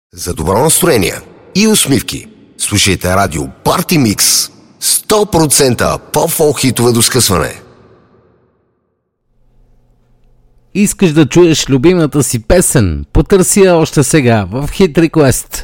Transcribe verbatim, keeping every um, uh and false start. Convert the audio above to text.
За добро настроение и усмивки слушайте радио Party Mix. сто процента по-фолк хитове до скъсване. Искаш да чуеш любимата си песен? Потърси я още сега в Hit Request.